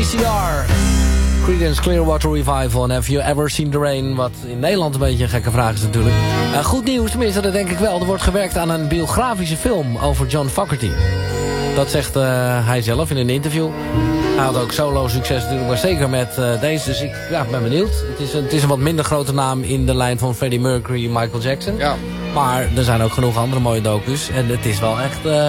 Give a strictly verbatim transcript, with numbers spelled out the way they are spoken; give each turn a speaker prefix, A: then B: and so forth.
A: C R. Creedence Clearwater Revival en Have You Ever Seen the Rain? Wat in Nederland een beetje een gekke vraag is natuurlijk. Uh, goed nieuws, tenminste dat denk ik wel. Er wordt gewerkt aan een biografische film over John Fogerty. Dat zegt uh, hij zelf in een interview. Hij had ook solo succes natuurlijk, maar zeker met uh, deze. Dus ik ja, ben benieuwd. Het is, een, het is een wat minder grote naam in de lijn van Freddie Mercury en Michael Jackson.
B: Ja.
A: Maar er zijn ook genoeg andere mooie docus. En het is wel echt... Uh,